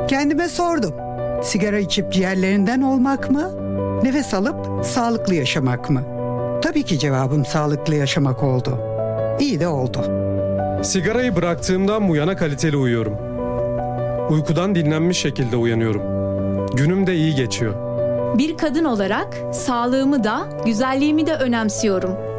Kendime sordum. Sigara içip ciğerlerinden olmak mı? Nefes alıp sağlıklı yaşamak mı? Tabii ki cevabım sağlıklı yaşamak oldu. İyi de oldu. Sigarayı bıraktığımdan bu yana kaliteli uyuyorum. Uykudan dinlenmiş şekilde uyanıyorum. Günüm de iyi geçiyor. Bir kadın olarak sağlığımı da güzelliğimi de önemsiyorum.